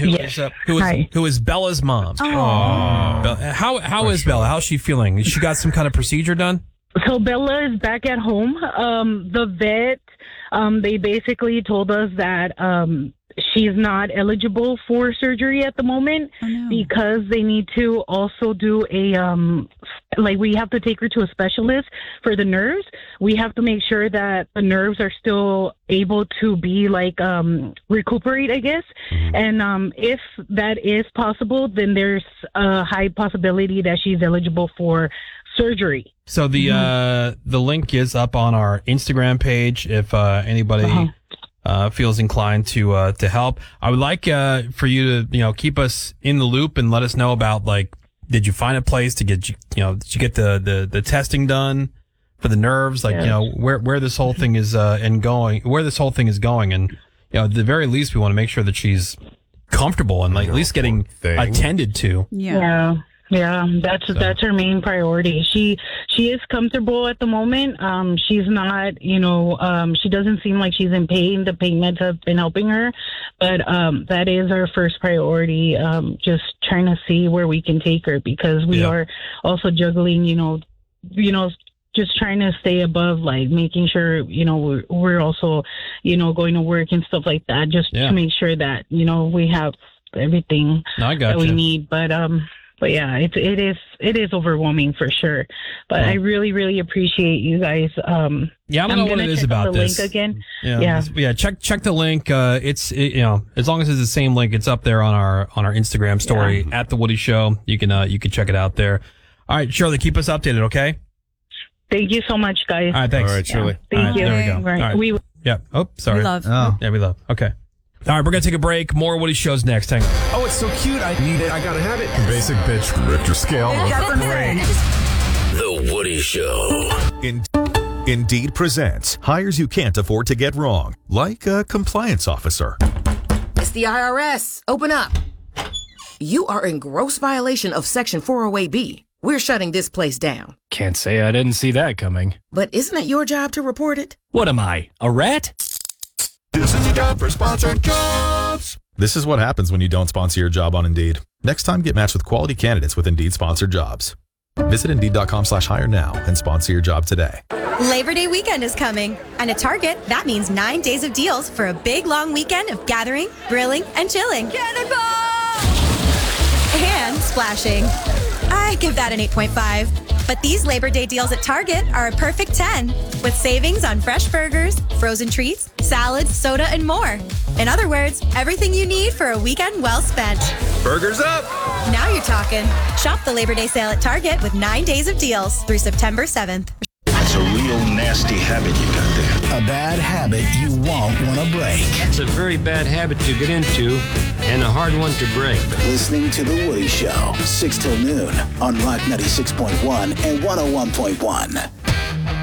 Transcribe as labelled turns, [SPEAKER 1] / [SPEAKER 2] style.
[SPEAKER 1] who is Bella's mom.
[SPEAKER 2] Oh.
[SPEAKER 1] How is Bella? How's she feeling? She got some kind of procedure done?
[SPEAKER 3] So Bella is back at home. The vet, they basically told us that she's not eligible for surgery at the moment because they need to also do we have to take her to a specialist for the nerves. We have to make sure that the nerves are still able to be recuperate, I guess. And if that is possible, then there's a high possibility that she's eligible for surgery.
[SPEAKER 1] So the link is up on our Instagram page if anybody feels inclined to help. I would like for you to keep us in the loop and let us know about did you find a place to get did you get the testing done for the nerves, where this whole thing is going, and at the very least we want to make sure that she's comfortable and at least getting attended to.
[SPEAKER 3] Yeah, that's her main priority. She is comfortable at the moment. She's not, she doesn't seem like she's in pain. The pain meds have been helping her, but that is our first priority. Just trying to see where we can take her because we are also juggling, just trying to stay above, making sure, we're also, going to work and stuff like that, just to make sure that, we have everything that we need. But yeah, it is overwhelming for sure. But I really, really appreciate you guys.
[SPEAKER 1] I don't know what it is about this.
[SPEAKER 3] Link again.
[SPEAKER 1] Yeah. Check the link. It's as long as it's the same link, it's up there on our Instagram story at The Woody Show. You can check it out there. All right, Shirley, keep us updated, okay?
[SPEAKER 3] Thank you so much, guys.
[SPEAKER 1] All right, thanks.
[SPEAKER 2] All right, Shirley.
[SPEAKER 3] Thank you.
[SPEAKER 1] There we go.
[SPEAKER 3] Right.
[SPEAKER 1] All right. Yeah. Oh, sorry.
[SPEAKER 4] We love.
[SPEAKER 2] Oh.
[SPEAKER 1] Yeah, we love. Okay. All right, we're going to take a break. More Woody Shows next. Hang on.
[SPEAKER 5] Oh, it's so cute. I need it. I gotta have it. Basic bitch, Richter scale.
[SPEAKER 6] The Woody Show.
[SPEAKER 7] Indeed presents hires you can't afford to get wrong, like a compliance officer.
[SPEAKER 8] It's the IRS. Open up. You are in gross violation of Section 408B. We're shutting this place down.
[SPEAKER 9] Can't say I didn't see that coming.
[SPEAKER 8] But isn't it your job to report it?
[SPEAKER 9] What am I, a rat?
[SPEAKER 5] This is your job for sponsored jobs.
[SPEAKER 7] This is what happens when you don't sponsor your job on Indeed. Next time, get matched with quality candidates with Indeed sponsored jobs. Visit Indeed.com/hire now and sponsor your job today.
[SPEAKER 10] Labor Day weekend is coming. And at Target, that means 9 days of deals for a big, long weekend of gathering, grilling, and chilling. Cannonball! And splashing. I give that an 8.5. But these Labor Day deals at Target are a perfect 10, with savings on fresh burgers, frozen treats, salads, soda, and more. In other words, everything you need for a weekend well spent.
[SPEAKER 5] Burgers up!
[SPEAKER 10] Now you're talking. Shop the Labor Day sale at Target with 9 days of deals through September 7th.
[SPEAKER 6] That's a real nasty habit you got there.
[SPEAKER 11] A bad habit you won't want to break.
[SPEAKER 9] It's a very bad habit to get into and a hard one to break.
[SPEAKER 11] Listening to The Woody Show, 6 till noon on Rock 96.1 and 101.1.